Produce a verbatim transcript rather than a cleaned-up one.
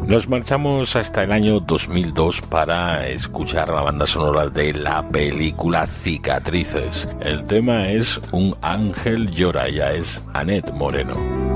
Nos marchamos hasta el año dos mil dos para escuchar la banda sonora de la película Cicatrices. El tema es Un ángel llora, ya es Annette Moreno.